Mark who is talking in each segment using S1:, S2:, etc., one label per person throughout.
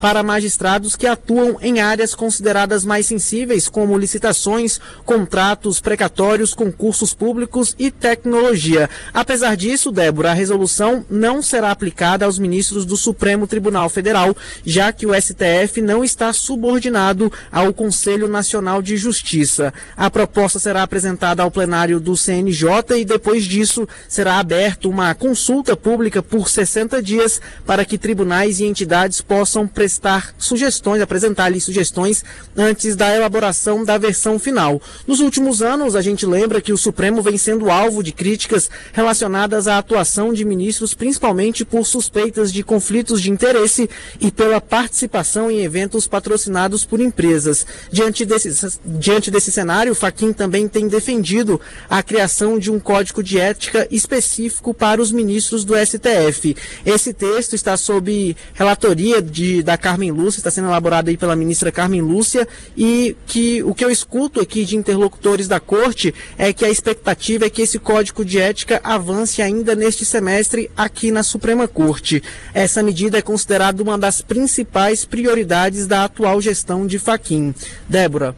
S1: para magistrados que atuam em áreas consideradas mais sensíveis, como licitações, contratos, precatórios, concursos públicos e tecnologia. Apesar disso, Débora, a resolução não será aplicada aos ministros do Supremo Tribunal Federal, já que o STF não está subordinado ao Conselho Nacional de Justiça. A proposta será apresentada ao plenário do CNJ e depois disso será aberta uma consulta pública por 60 dias para que tribunais e entidades possam apresentar-lhe sugestões antes da elaboração da versão final. Nos últimos anos, a gente lembra que o Supremo vem sendo alvo de críticas relacionadas à atuação de ministros, principalmente por suspeitas de conflitos de interesse e pela participação em eventos patrocinados por empresas. Diante desse cenário, Fachin também tem defendido a criação de um código de ética específico para os ministros do STF. Esse texto está sob relatoria da Carmen Lúcia, está sendo elaborado aí pela ministra Carmen Lúcia, e que o que eu escuto aqui de interlocutores da corte é que a expectativa é que esse código de ética avance ainda neste semestre aqui na Suprema Corte. Essa medida é considerada uma das principais prioridades da atual gestão de Fachin. Débora.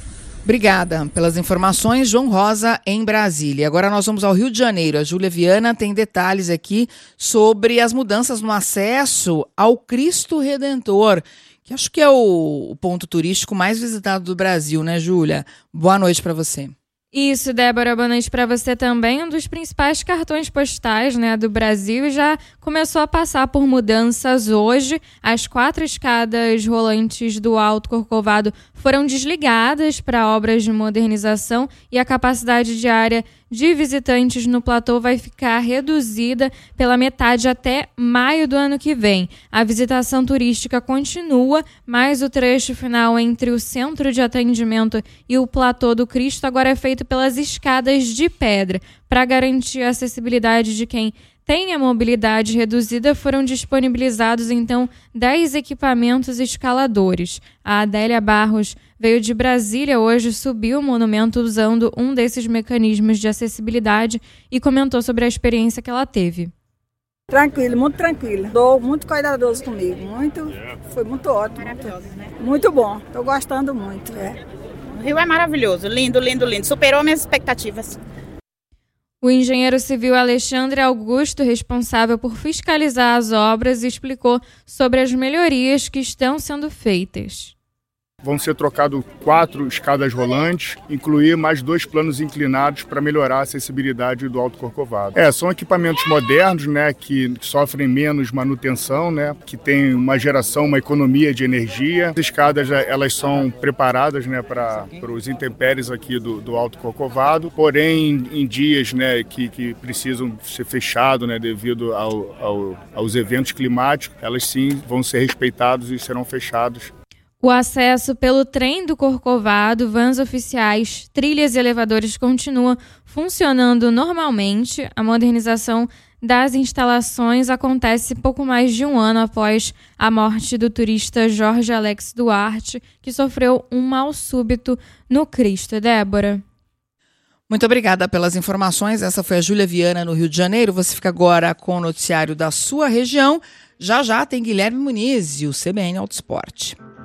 S2: Obrigada pelas informações, João Rosa, em Brasília. Agora nós vamos ao Rio de Janeiro. A Júlia Viana tem detalhes aqui sobre as mudanças no acesso ao Cristo Redentor, que acho que é o ponto turístico mais visitado do Brasil, né, Júlia? Boa noite para você.
S3: Isso, Débora, boa noite para você também. Um dos principais cartões postais, né, do Brasil já começou a passar por mudanças hoje. As 4 escadas rolantes do Alto Corcovado foram desligadas para obras de modernização e a capacidade diária de visitantes no platô vai ficar reduzida pela metade até maio do ano que vem. A visitação turística continua, mas o trecho final entre o centro de atendimento e o platô do Cristo agora é feito pelas escadas de pedra. Para garantir a acessibilidade de quem tem a mobilidade reduzida, foram disponibilizados, então, 10 equipamentos escaladores. A Adélia Barros veio de Brasília hoje, subiu o monumento usando um desses mecanismos de acessibilidade e comentou sobre a experiência que ela teve.
S4: Tranquilo, muito tranquilo. Dou muito cuidadoso comigo. Foi muito ótimo. Maravilhoso, né? Muito bom. Estou gostando muito.
S5: O Rio é maravilhoso. Lindo, lindo, lindo. Superou minhas expectativas.
S3: O engenheiro civil Alexandre Augusto, responsável por fiscalizar as obras, explicou sobre as melhorias que estão sendo feitas.
S6: Vão ser trocados 4 escadas rolantes, incluir mais 2 planos inclinados para melhorar a acessibilidade do Alto Corcovado. São equipamentos modernos, né, que sofrem menos manutenção, né, que tem uma geração, uma economia de energia. As escadas, elas são preparadas, né, para os intempéries aqui do Alto Corcovado, porém em dias, né, que precisam ser fechados, né, devido aos eventos climáticos, elas sim vão ser respeitadas e serão fechados.
S3: O acesso pelo trem do Corcovado, vans oficiais, trilhas e elevadores continua funcionando normalmente. A modernização das instalações acontece pouco mais de um ano após a morte do turista Jorge Alex Duarte, que sofreu um mal súbito no Cristo. Débora.
S2: Muito obrigada pelas informações. Essa foi a Júlia Viana, no Rio de Janeiro. Você fica agora com o noticiário da sua região. Já já tem Guilherme Muniz e o CBN Auto Esporte.